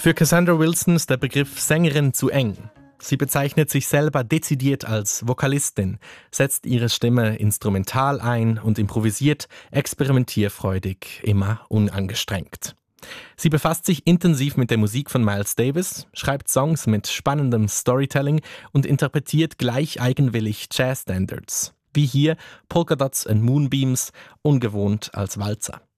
Für Cassandra Wilson ist der Begriff Sängerin zu eng. Sie bezeichnet sich selber dezidiert als Vokalistin, setzt ihre Stimme instrumental ein und improvisiert experimentierfreudig, immer unangestrengt. Sie befasst sich intensiv mit der Musik von Miles Davis, schreibt Songs mit spannendem Storytelling und interpretiert gleich eigenwillig Jazz-Standards. Wie hier Polka Dots and Moonbeams, ungewohnt als Walzer.